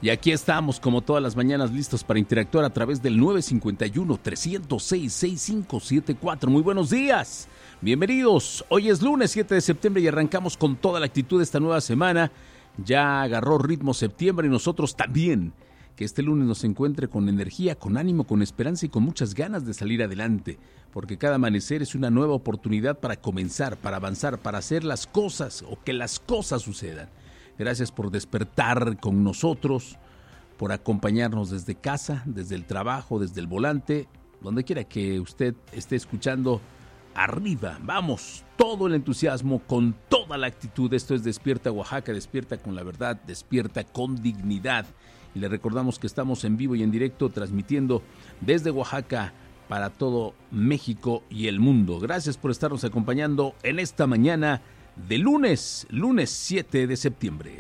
Y aquí estamos, como todas las mañanas, listos para interactuar a través del 951-306-6574. Muy buenos días, bienvenidos. Hoy es lunes 7 de septiembre y arrancamos con toda la actitud de esta nueva semana. Ya agarró ritmo septiembre y nosotros también. Que este lunes nos encuentre con energía, con ánimo, con esperanza y con muchas ganas de salir adelante. Porque cada amanecer es una nueva oportunidad para comenzar, para avanzar, para hacer las cosas o que las cosas sucedan. Gracias por despertar con nosotros, por acompañarnos desde casa, desde el trabajo, desde el volante, donde quiera que usted esté escuchando. Arriba, vamos, todo el entusiasmo, con toda la actitud. Esto es Despierta Oaxaca, despierta con la verdad, despierta con dignidad. Y le recordamos que estamos en vivo y en directo transmitiendo desde Oaxaca para todo México y el mundo. Gracias por estarnos acompañando en esta mañana de lunes 7 de septiembre.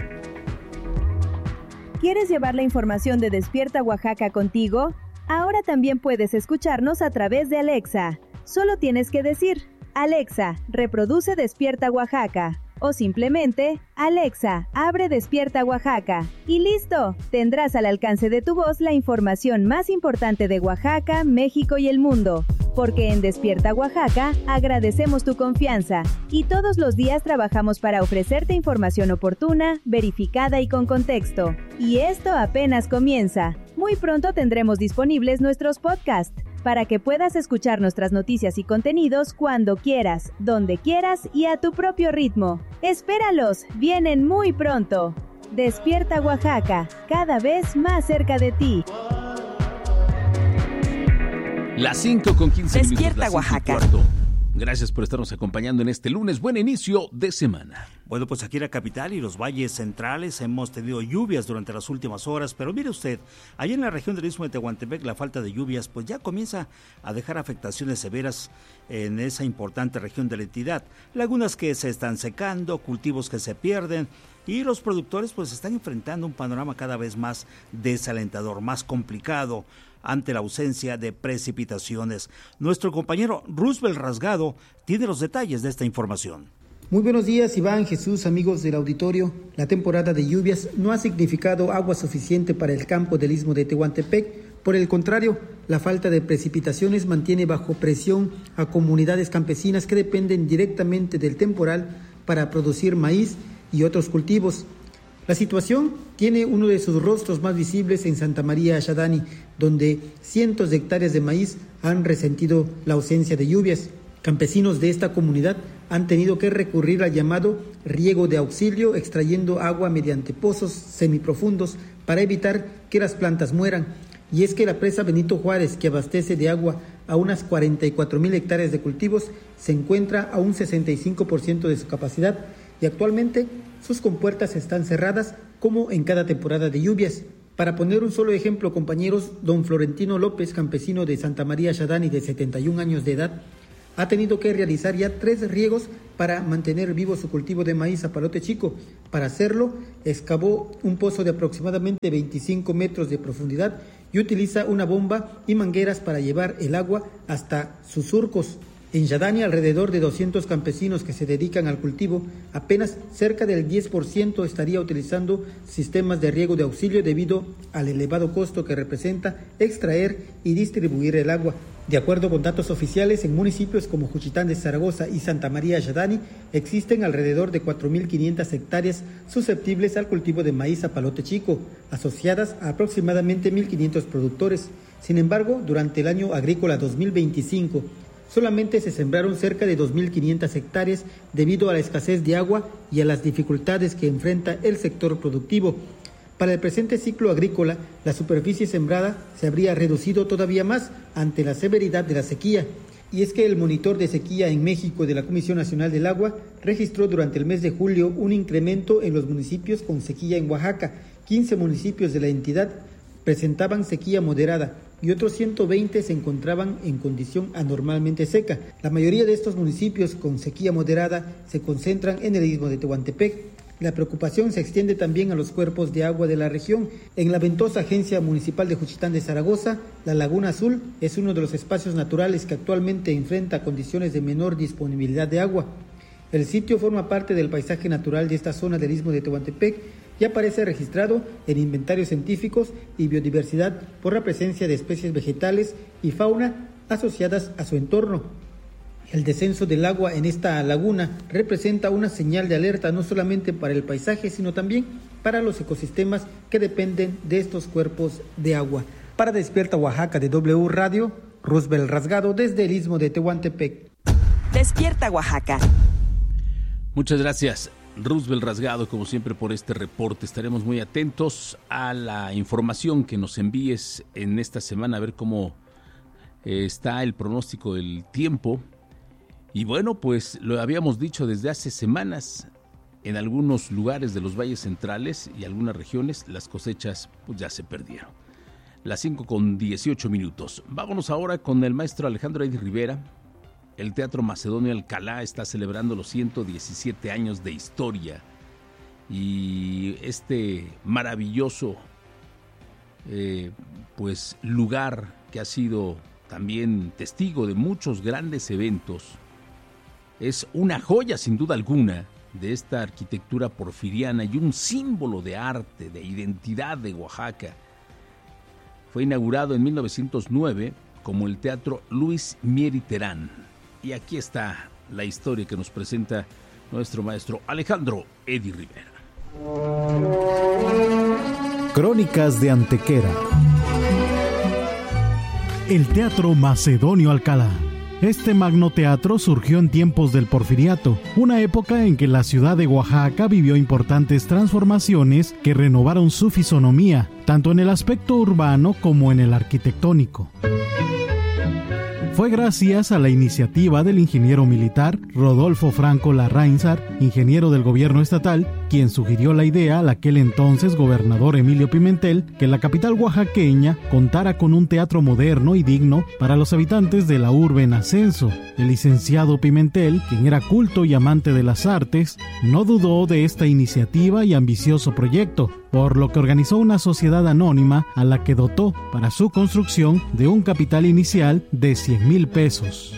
¿Quieres llevar la información de Despierta Oaxaca contigo? Ahora también puedes escucharnos a través de Alexa. Solo tienes que decir, Alexa, reproduce Despierta Oaxaca. O simplemente, Alexa, abre Despierta Oaxaca. Y listo, tendrás al alcance de tu voz la información más importante de Oaxaca, México y el mundo. Porque en Despierta Oaxaca agradecemos tu confianza y todos los días trabajamos para ofrecerte información oportuna, verificada y con contexto. Y esto apenas comienza. Muy pronto tendremos disponibles nuestros podcasts para que puedas escuchar nuestras noticias y contenidos cuando quieras, donde quieras y a tu propio ritmo. ¡Espéralos! ¡Vienen muy pronto! Despierta Oaxaca, cada vez más cerca de ti. Las 5:15 minutos. Despierta Oaxaca. Gracias por estarnos acompañando en este lunes. Buen inicio de semana. Bueno, pues aquí en la capital y los valles centrales hemos tenido lluvias durante las últimas horas, pero mire usted, allá en la región del Istmo de Tehuantepec la falta de lluvias pues ya comienza a dejar afectaciones severas en esa importante región de la entidad. Lagunas que se están secando, cultivos que se pierden y los productores pues están enfrentando un panorama cada vez más desalentador, más complicado ante la ausencia de precipitaciones. Nuestro compañero Roosevelt Rasgado tiene los detalles de esta información. Muy buenos días, Iván, Jesús, amigos del auditorio. La temporada de lluvias no ha significado agua suficiente para el campo del Istmo de Tehuantepec. Por el contrario, la falta de precipitaciones mantiene bajo presión a comunidades campesinas que dependen directamente del temporal para producir maíz y otros cultivos. La situación tiene uno de sus rostros más visibles en Santa María Ashadani, donde cientos de hectáreas de maíz han resentido la ausencia de lluvias. Campesinos de esta comunidad han tenido que recurrir al llamado riego de auxilio, extrayendo agua mediante pozos semiprofundos para evitar que las plantas mueran. Y es que la presa Benito Juárez, que abastece de agua a unas 44,000 hectáreas de cultivos, se encuentra a un 65% de su capacidad y actualmente sus compuertas están cerradas como en cada temporada de lluvias. Para poner un solo ejemplo, compañeros, don Florentino López, campesino de Santa María Ashadani de 71 años de edad, ha tenido que realizar ya 3 riegos para mantener vivo su cultivo de maíz zapalote chico. Para hacerlo, excavó un pozo de aproximadamente 25 metros de profundidad y utiliza una bomba y mangueras para llevar el agua hasta sus surcos. En Ashadani, alrededor de 200 campesinos que se dedican al cultivo, apenas cerca del 10% estaría utilizando sistemas de riego de auxilio debido al elevado costo que representa extraer y distribuir el agua. De acuerdo con datos oficiales, en municipios como Juchitán de Zaragoza y Santa María Ashadani existen alrededor de 4,500 hectáreas susceptibles al cultivo de maíz zapalote chico, asociadas a aproximadamente 1,500 productores. Sin embargo, durante el año agrícola 2025, solamente se sembraron cerca de 2,500 hectáreas debido a la escasez de agua y a las dificultades que enfrenta el sector productivo. Para el presente ciclo agrícola, la superficie sembrada se habría reducido todavía más ante la severidad de la sequía. Y es que el monitor de sequía en México de la Comisión Nacional del Agua registró durante el mes de julio un incremento en los municipios con sequía en Oaxaca. 15 municipios de la entidad presentaban sequía moderada y otros 120 se encontraban en condición anormalmente seca. La mayoría de estos municipios con sequía moderada se concentran en el Istmo de Tehuantepec. La preocupación se extiende también a los cuerpos de agua de la región. En la ventosa Agencia Municipal de Juchitán de Zaragoza, la Laguna Azul es uno de los espacios naturales que actualmente enfrenta condiciones de menor disponibilidad de agua. El sitio forma parte del paisaje natural de esta zona del Istmo de Tehuantepec y aparece registrado en inventarios científicos y biodiversidad por la presencia de especies vegetales y fauna asociadas a su entorno. El descenso del agua en esta laguna representa una señal de alerta no solamente para el paisaje, sino también para los ecosistemas que dependen de estos cuerpos de agua. Para Despierta Oaxaca de W Radio, Roosevelt Rasgado desde el Istmo de Tehuantepec. Despierta Oaxaca. Muchas gracias, Roosevelt Rasgado, como siempre, por este reporte. Estaremos muy atentos a la información que nos envíes en esta semana, a ver cómo está el pronóstico del tiempo. Y bueno, pues lo habíamos dicho desde hace semanas, en algunos lugares de los valles centrales y algunas regiones las cosechas pues ya se perdieron. Las 5:18. Vámonos ahora con el maestro Alejandro Eddy Rivera. El Teatro Macedonio Alcalá está celebrando los 117 años de historia y este maravilloso pues lugar que ha sido también testigo de muchos grandes eventos. Es una joya sin duda alguna de esta arquitectura porfiriana y un símbolo de arte, de identidad de Oaxaca. Fue inaugurado en 1909 como el Teatro Luis Mier Terán. Y aquí está la historia que nos presenta nuestro maestro Alejandro Eddy Rivera. Crónicas de Antequera. El Teatro Macedonio Alcalá. Este magno teatro surgió en tiempos del Porfiriato, una época en que la ciudad de Oaxaca vivió importantes transformaciones que renovaron su fisonomía, tanto en el aspecto urbano como en el arquitectónico. Fue gracias a la iniciativa del ingeniero militar Rodolfo Franco Larrainzar, ingeniero del gobierno estatal, quien sugirió la idea al aquel entonces gobernador Emilio Pimentel que la capital oaxaqueña contara con un teatro moderno y digno para los habitantes de la urbe en ascenso. El licenciado Pimentel, quien era culto y amante de las artes, no dudó de esta iniciativa y ambicioso proyecto, por lo que organizó una sociedad anónima a la que dotó para su construcción de un capital inicial de 100,000 pesos.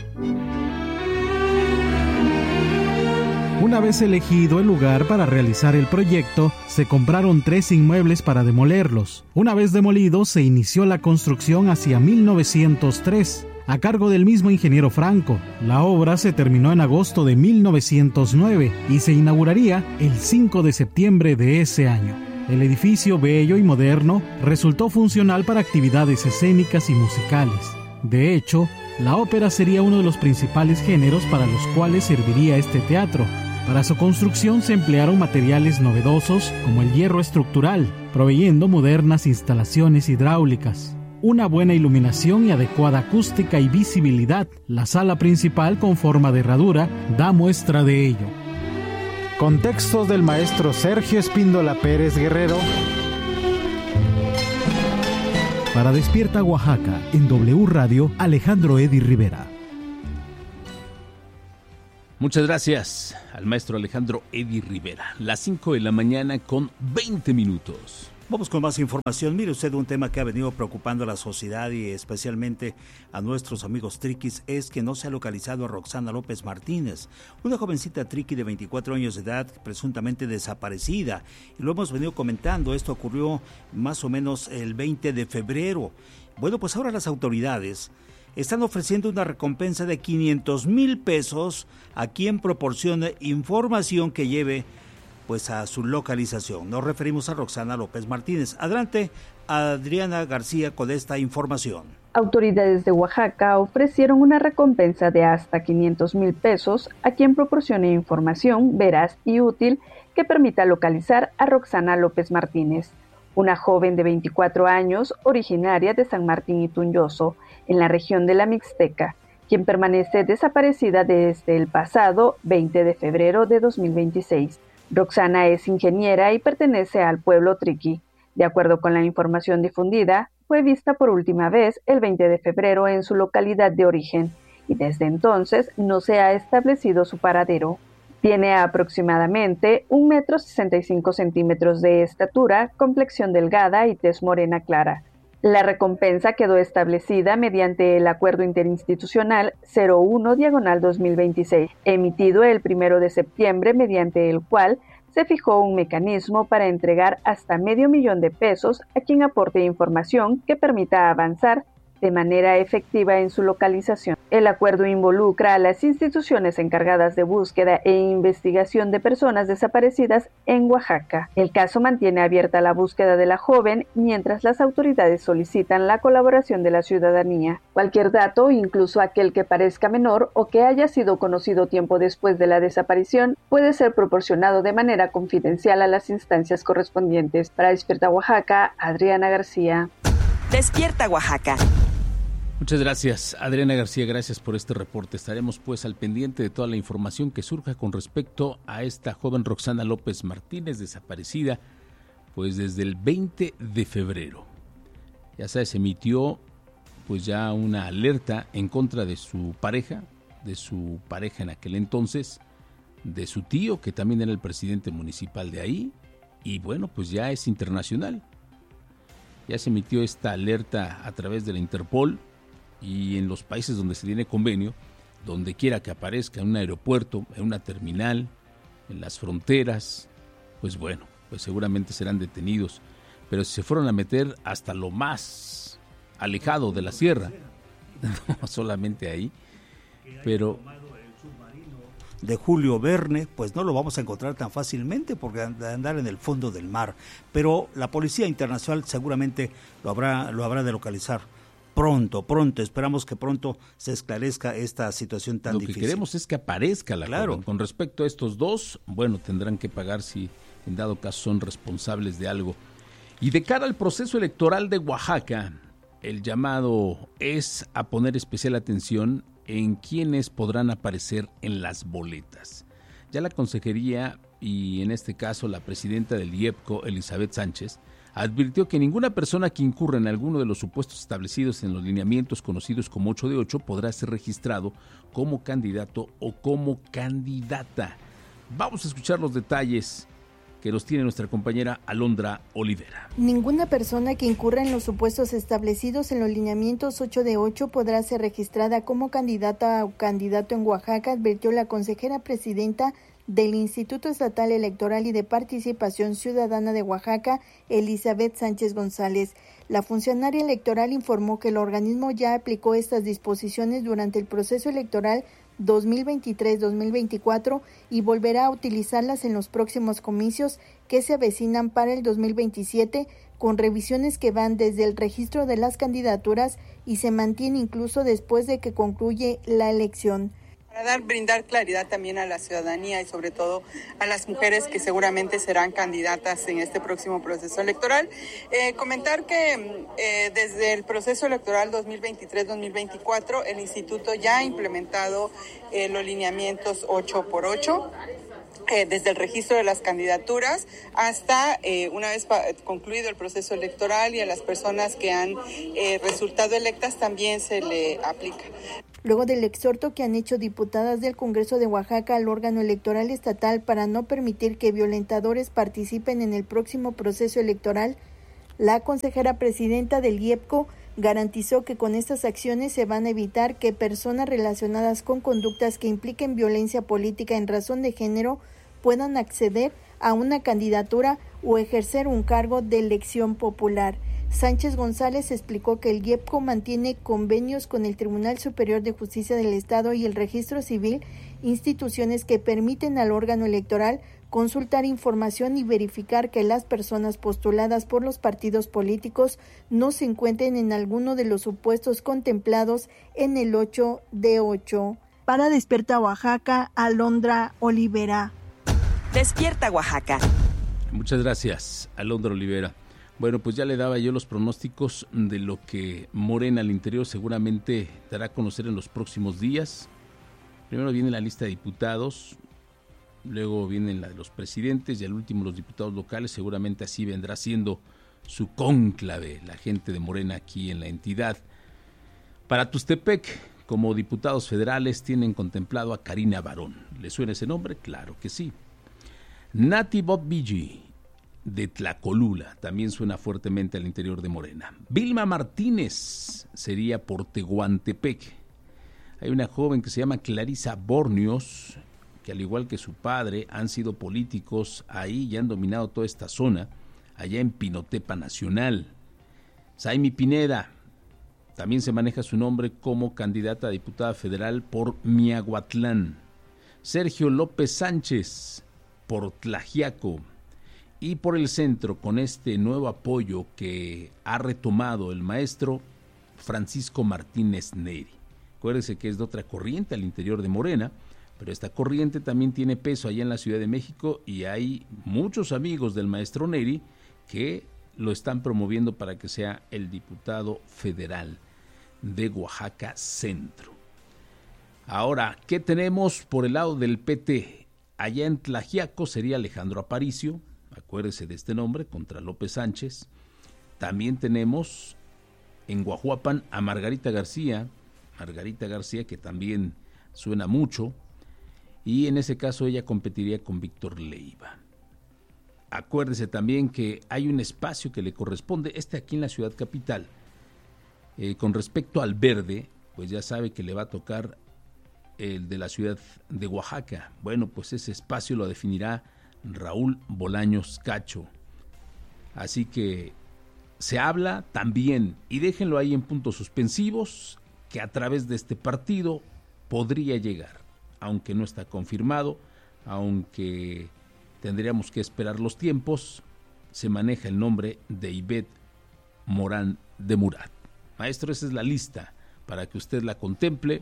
Una vez elegido el lugar para realizar el proyecto, se compraron 3 inmuebles para demolerlos. Una vez demolidos, se inició la construcción hacia 1903, a cargo del mismo ingeniero Franco. La obra se terminó en agosto de 1909 y se inauguraría el 5 de septiembre de ese año. El edificio, bello y moderno, resultó funcional para actividades escénicas y musicales. De hecho, la ópera sería uno de los principales géneros para los cuales serviría este teatro. Para su construcción se emplearon materiales novedosos como el hierro estructural, proveyendo modernas instalaciones hidráulicas, una buena iluminación y adecuada acústica y visibilidad. La sala principal con forma de herradura da muestra de ello. Contextos del maestro Sergio Espíndola Pérez Guerrero. Para Despierta Oaxaca, en W Radio, Alejandro Eddy Rivera. Muchas gracias al maestro Alejandro Eddy Rivera. Las 5:20. Vamos con más información. Mire usted, un tema que ha venido preocupando a la sociedad y especialmente a nuestros amigos triquis es que no se ha localizado a Roxana López Martínez, una jovencita triqui de 24 años de edad, presuntamente desaparecida. Y lo hemos venido comentando, esto ocurrió más o menos el 20 de febrero. Bueno, pues ahora las autoridades están ofreciendo una recompensa de 500,000 pesos a quien proporcione información que lleve pues a su localización. Nos referimos a Roxana López Martínez. Adelante, Adriana García con esta información. Autoridades de Oaxaca ofrecieron una recompensa de hasta 500,000 pesos a quien proporcione información veraz y útil que permita localizar a Roxana López Martínez, una joven de 24 años originaria de San Martín Itunyoso, en la región de la Mixteca, quien permanece desaparecida desde el pasado 20 de febrero de 2026. Roxana es ingeniera y pertenece al pueblo triqui. De acuerdo con la información difundida, fue vista por última vez el 20 de febrero en su localidad de origen y desde entonces no se ha establecido su paradero. Tiene aproximadamente 1,65 m de estatura, complexión delgada y tez morena clara. La recompensa quedó establecida mediante el Acuerdo Interinstitucional 01/2026, emitido el 1 de septiembre, mediante el cual se fijó un mecanismo para entregar hasta $500,000 a quien aporte información que permita avanzar de manera efectiva en su localización. El acuerdo involucra a las instituciones encargadas de búsqueda e investigación de personas desaparecidas en Oaxaca. El caso mantiene abierta la búsqueda de la joven mientras las autoridades solicitan la colaboración de la ciudadanía. Cualquier dato, incluso aquel que parezca menor o que haya sido conocido tiempo después de la desaparición, puede ser proporcionado de manera confidencial a las instancias correspondientes. Para Despierta Oaxaca, Adriana García. Despierta Oaxaca. Muchas gracias, Adriana García, gracias por este reporte. Estaremos pues al pendiente de toda la información que surja con respecto a esta joven Roxana López Martínez, desaparecida pues desde el 20 de febrero. Ya sabes, se emitió pues ya una alerta en contra de su pareja en aquel entonces, de su tío, que también era el presidente municipal de ahí, y bueno, pues ya es internacional. Ya se emitió esta alerta a través de la Interpol, y en los países donde se tiene convenio, donde quiera que aparezca en un aeropuerto, en una terminal, en las fronteras, pues bueno, pues seguramente serán detenidos. Pero si se fueron a meter hasta lo más alejado de la sierra, no solamente ahí, pero de Julio Verne, pues no lo vamos a encontrar tan fácilmente porque andar en el fondo del mar, pero la Policía Internacional seguramente lo habrá de localizar. Pronto, esperamos que pronto se esclarezca esta situación tan difícil. Lo que queremos es que aparezca la joven. Con respecto a estos dos, bueno, tendrán que pagar si en dado caso son responsables de algo. Y de cara al proceso electoral de Oaxaca, el llamado es a poner especial atención en quiénes podrán aparecer en las boletas. Ya la consejería y en este caso la presidenta del IEPCO, Elizabeth Sánchez, advirtió que ninguna persona que incurra en alguno de los supuestos establecidos en los lineamientos conocidos como 8 de 8 podrá ser registrado como candidato o como candidata. Vamos a escuchar los detalles que los tiene nuestra compañera Alondra Olivera. Ninguna persona que incurra en los supuestos establecidos en los lineamientos 8 de 8 podrá ser registrada como candidata o candidato en Oaxaca, advirtió la consejera presidenta del Instituto Estatal Electoral y de Participación Ciudadana de Oaxaca, Elizabeth Sánchez González. La funcionaria electoral informó que el organismo ya aplicó estas disposiciones durante el proceso electoral 2023-2024 y volverá a utilizarlas en los próximos comicios que se avecinan para el 2027, con revisiones que van desde el registro de las candidaturas y se mantiene incluso después de que concluye la elección. Para brindar claridad también a la ciudadanía y sobre todo a las mujeres que seguramente serán candidatas en este próximo proceso electoral. Comentar que desde el proceso electoral 2023-2024 el instituto ya ha implementado los lineamientos 8x8. Desde el registro de las candidaturas hasta una vez concluido el proceso electoral, y a las personas que han resultado electas también se le aplica. Luego del exhorto que han hecho diputadas del Congreso de Oaxaca al órgano electoral estatal para no permitir que violentadores participen en el próximo proceso electoral, la consejera presidenta del IEPCO garantizó que con estas acciones se van a evitar que personas relacionadas con conductas que impliquen violencia política en razón de género puedan acceder a una candidatura o ejercer un cargo de elección popular. Sánchez González explicó que el IEPCO mantiene convenios con el Tribunal Superior de Justicia del Estado y el Registro Civil, instituciones que permiten al órgano electoral consultar información y verificar que las personas postuladas por los partidos políticos no se encuentren en alguno de los supuestos contemplados en el 8 de 8. Para Despierta Oaxaca, Alondra Olivera. Despierta Oaxaca. Muchas gracias, Alondra Olivera. Bueno, pues ya le daba yo los pronósticos de lo que Morena al interior seguramente dará a conocer en los próximos días. Primero viene la lista de diputados, luego viene la de los presidentes y al último los diputados locales. Seguramente así vendrá siendo su cónclave la gente de Morena aquí en la entidad. Para Tuxtepec, como diputados federales, tienen contemplado a Karina Barón. ¿Le suena ese nombre? Claro que sí. Nati Bobbigi, de Tlacolula, también suena fuertemente al interior de Morena. Vilma Martínez sería por Tehuantepec. Hay una joven que se llama Clarisa Bornios, que al igual que su padre han sido políticos ahí y han dominado toda esta zona, allá en Pinotepa Nacional. Saimi Pineda, también se maneja su nombre como candidata a diputada federal por Miahuatlán. Sergio López Sánchez por Tlaxiaco. Y por el centro, con este nuevo apoyo que ha retomado el maestro Francisco Martínez Neri. Acuérdense que es de otra corriente al interior de Morena, pero esta corriente también tiene peso allá en la Ciudad de México y hay muchos amigos del maestro Neri que lo están promoviendo para que sea el diputado federal de Oaxaca Centro. Ahora, ¿qué tenemos por el lado del PT? Allá en Tlaxiaco sería Alejandro Aparicio, acuérdese de este nombre, contra López Sánchez. También tenemos en Guajuapan a Margarita García que también suena mucho, y en ese caso ella competiría con Víctor Leiva. Acuérdese también que hay un espacio que le corresponde, aquí en la ciudad capital. Con respecto al verde, pues ya sabe que le va a tocar el de la ciudad de Oaxaca. Bueno, pues ese espacio lo definirá Raúl Bolaños Cacho. Así que se habla también, y déjenlo ahí en puntos suspensivos, que a través de este partido podría llegar, aunque no está confirmado, aunque tendríamos que esperar los tiempos, se maneja el nombre de Ivette Morán de Murat. Maestro, esa es la lista para que usted la contemple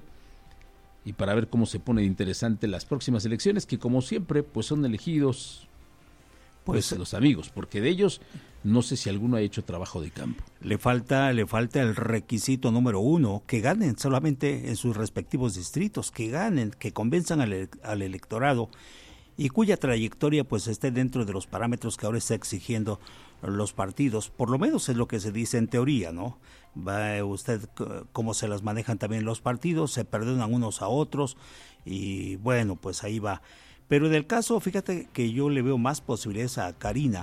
y para ver cómo se pone interesante las próximas elecciones, que como siempre pues son elegidos pues los amigos, porque de ellos no sé si alguno ha hecho trabajo de campo. Le falta el requisito número 1, que ganen solamente en sus respectivos distritos, que ganen, que convenzan al electorado y cuya trayectoria pues esté dentro de los parámetros que ahora está exigiendo los partidos. Por lo menos es lo que se dice en teoría, ¿no? Va usted cómo se las manejan también los partidos, se perdonan unos a otros y bueno, pues ahí va. Pero en el caso, fíjate que yo le veo más posibilidades a Karina,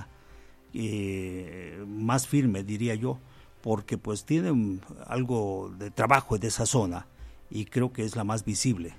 más firme diría yo, porque pues tiene algo de trabajo de esa zona y creo que es la más visible.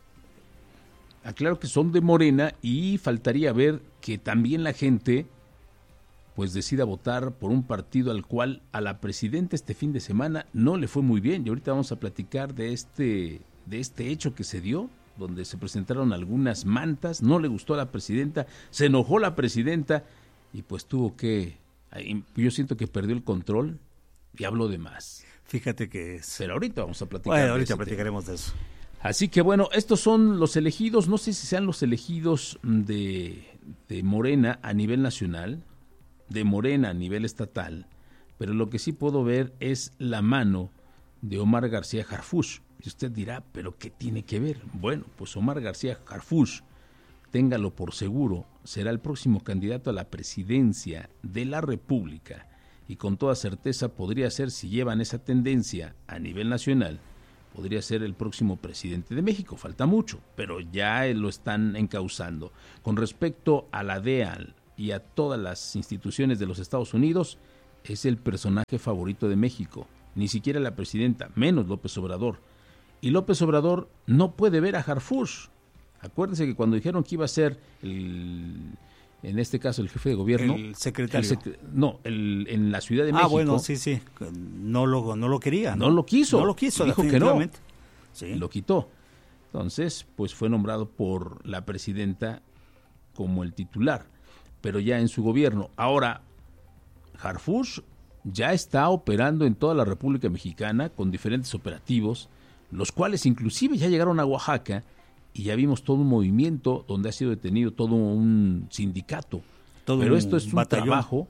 Aclaro que son de Morena y faltaría ver que también la gente pues decida votar por un partido al cual a la presidenta este fin de semana no le fue muy bien. Y ahorita vamos a platicar de este hecho que se dio, donde se presentaron algunas mantas, no le gustó a la presidenta, se enojó la presidenta y pues tuvo que, yo siento que perdió el control y habló de más. Fíjate que es... Pero ahorita vamos a platicar. Bueno, ahorita platicaremos de eso. Así que bueno, estos son los elegidos, no sé si sean los elegidos de Morena a nivel nacional, de Morena a nivel estatal, pero lo que sí puedo ver es la mano de Omar García Harfuch. Y usted dirá, ¿pero qué tiene que ver? Bueno, pues Omar García Harfuch, téngalo por seguro, será el próximo candidato a la presidencia de la República y con toda certeza podría ser, si llevan esa tendencia a nivel nacional, podría ser el próximo presidente de México. Falta mucho, pero ya lo están encauzando. Con respecto a la DEA y a todas las instituciones de los Estados Unidos, es el personaje favorito de México. Ni siquiera la presidenta, menos López Obrador. Y López Obrador no puede ver a Harfuch. Acuérdense que cuando dijeron que iba a ser, en este caso, el jefe de gobierno... El secretario. En la Ciudad de México... bueno, sí. No lo quería. No lo quiso. No lo quiso, dijo que no. Sí. Lo quitó. Entonces, pues fue nombrado por la presidenta como el titular, pero ya en su gobierno. Ahora, Harfuch ya está operando en toda la República Mexicana con diferentes operativos, los cuales inclusive ya llegaron a Oaxaca y ya vimos todo un movimiento donde ha sido detenido todo un sindicato. Pero esto es un trabajo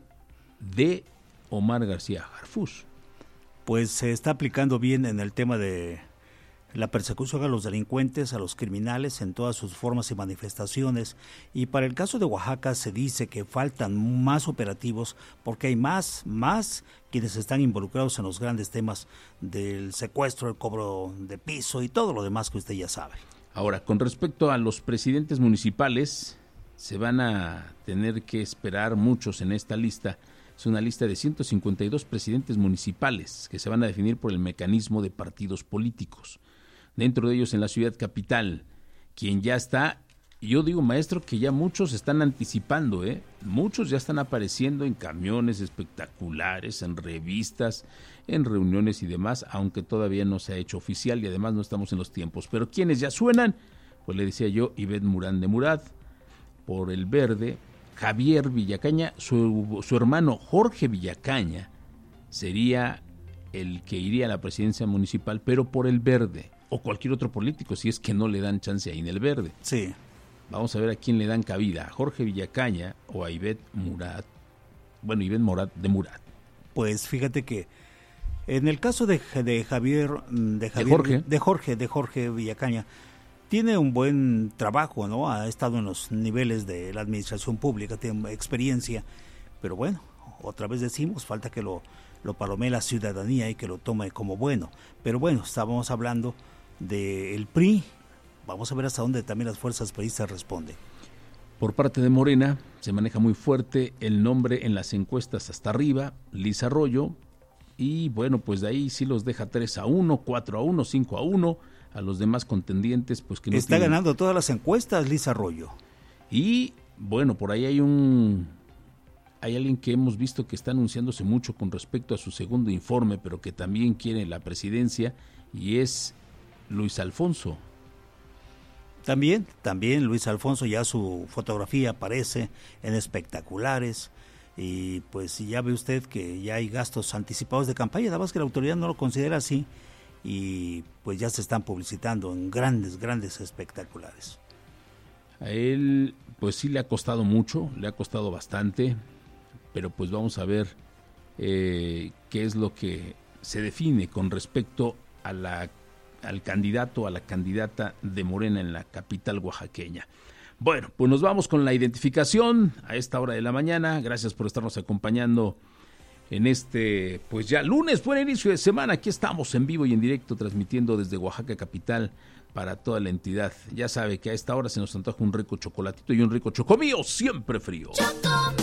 de Omar García Harfuch. Pues se está aplicando bien en el tema de la persecución a los delincuentes, a los criminales en todas sus formas y manifestaciones. Y para el caso de Oaxaca se dice que faltan más operativos porque hay más quienes están involucrados en los grandes temas del secuestro, el cobro de piso y todo lo demás que usted ya sabe. Ahora, con respecto a los presidentes municipales, se van a tener que esperar muchos en esta lista. Es una lista de 152 presidentes municipales que se van a definir por el mecanismo de partidos políticos. Dentro de ellos en la ciudad capital, quien ya está, yo digo, maestro, que ya muchos están anticipando, muchos ya están apareciendo en camiones espectaculares, en revistas, en reuniones y demás, aunque todavía no se ha hecho oficial y además no estamos en los tiempos. Pero quienes ya suenan, pues le decía yo, Ivette Murán de Murat, por el Verde, Javier Villacaña, su hermano Jorge Villacaña sería el que iría a la presidencia municipal, pero por el Verde, o cualquier otro político, si es que no le dan chance ahí en el Verde. Sí. Vamos a ver a quién le dan cabida, a Jorge Villacaña o a Ivette Murat. Bueno, Ivette Murat de Murat. Pues fíjate que en el caso de Jorge Villacaña, tiene un buen trabajo, ¿no? Ha estado en los niveles de la administración pública, tiene experiencia, pero bueno, otra vez decimos, falta que lo palomee la ciudadanía y que lo tome como bueno. Pero bueno, estábamos hablando del PRI. Vamos a ver hasta dónde también las fuerzas priistas responden. Por parte de Morena se maneja muy fuerte el nombre en las encuestas hasta arriba, Liz Arroyo, y bueno, pues de ahí sí los deja 3-1, 4-1, 5-1, a los demás contendientes pues que no está ganando todas las encuestas Liz Arroyo. Y bueno, por ahí hay alguien que hemos visto que está anunciándose mucho con respecto a su segundo informe, pero que también quiere la presidencia, y es Luis Alfonso. También Luis Alfonso, ya su fotografía aparece en espectaculares, y pues ya ve usted que ya hay gastos anticipados de campaña, nada más que la autoridad no lo considera así, y pues ya se están publicitando en grandes espectaculares. A él pues sí le ha costado mucho, le ha costado bastante, pero pues vamos a ver qué es lo que se define con respecto a al candidato, a la candidata de Morena en la capital oaxaqueña. Bueno, pues nos vamos con la identificación a esta hora de la mañana. Gracias por estarnos acompañando en este, pues ya lunes, buen inicio de semana. Aquí estamos en vivo y en directo transmitiendo desde Oaxaca capital para toda la entidad. Ya sabe que a esta hora se nos antoja un rico chocolatito y un rico chocomío, siempre frío.